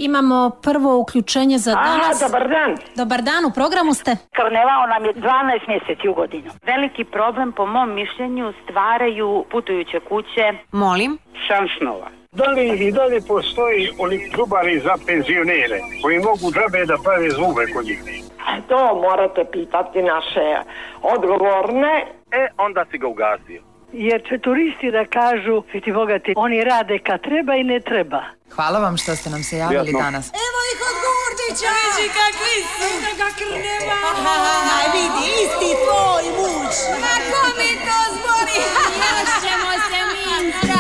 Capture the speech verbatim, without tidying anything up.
Imamo prvo uključenje za danas. A, dobar dan. Dobar dan, u programu ste. Karneval nam je dvanaest mjeseci u godinu. Veliki problem po mom mišljenju stvaraju putujuće kuće. Molim? Šansnova. Da li i dalje postoji oni klubari za penzionere koji mogu džabe da prave zube kod njih? To morate pitati naše odgovorne. E, onda si ga ugasio. Jer će turisti da kažu, ti bogati, oni rade kad treba i ne treba. Hvala vam što ste nam se javili Jasno. danas. Evo ih od Gurdića! Vidi kakvi su! Evo ga Krneva! Aj vidi, isti tvoj muž! Kako mi to zbori? Još ćemo se mi